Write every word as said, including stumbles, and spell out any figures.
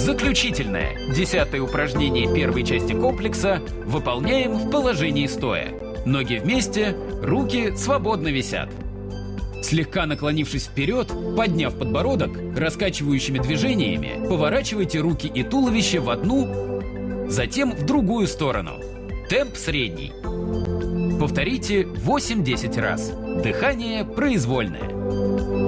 Заключительное, десятое упражнение первой части комплекса выполняем в положении стоя. Ноги вместе, руки свободно висят. Слегка наклонившись вперед, подняв подбородок, раскачивающими движениями поворачивайте руки и туловище в одну, затем в другую сторону. Темп средний. Повторите восемь-десять раз. Дыхание произвольное.